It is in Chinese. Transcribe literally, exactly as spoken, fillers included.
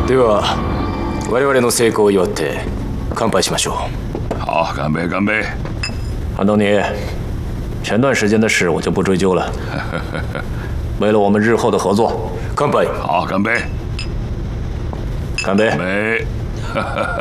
では我々の成功を祝って乾杯しましょう。好，干杯，干杯！ 安东尼，前段时间的事我就不追究了。为了我们日后的合作，干杯！ 好，干杯！ 干杯！ 干杯！